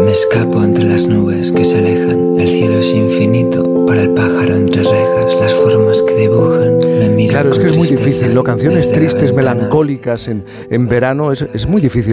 Me escapo entre las nubes que se alejan. El cielo es infinito para el pájaro entre rejas. Las formas que dibujan me miran. Claro, es que con es muy tristeza difícil, ¿no? Canciones desde la tristes, ventana. melancólicas en verano es muy difícil.